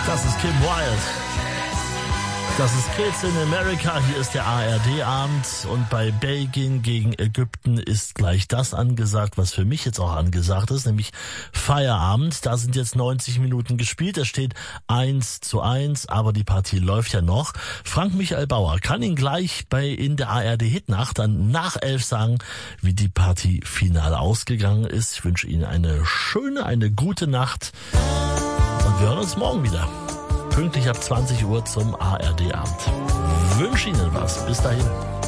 Das ist Kim Wilde. Das ist Kids in America. Hier ist der ARD-Abend und bei Belgien gegen Ägypten ist gleich das angesagt, was für mich jetzt auch angesagt ist, nämlich Feierabend. Da sind jetzt 90 Minuten gespielt. Es steht 1:1, aber die Partie läuft ja noch. Frank-Michael Bauer kann Ihnen gleich in der ARD-Hitnacht dann nach 11 sagen, wie die Partie final ausgegangen ist. Ich wünsche Ihnen eine gute Nacht und wir hören uns morgen wieder. Pünktlich ab 20 Uhr zum ARD-Abend. Wünsche Ihnen was. Bis dahin.